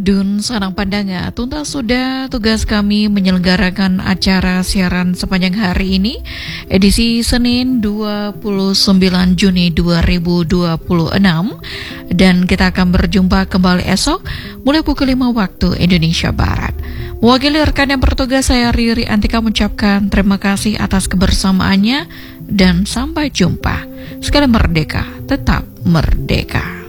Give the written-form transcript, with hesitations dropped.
Dun Sanang Pandanga, tuntas sudah tugas kami menyelenggarakan acara siaran sepanjang hari ini, edisi Senin 29 Juni 2026, dan kita akan berjumpa kembali esok mulai pukul 5 waktu Indonesia Barat. Mewakili rekan yang bertugas, saya Riri Antika mengucapkan terima kasih atas kebersamaannya dan sampai jumpa. Sekali merdeka, tetap merdeka.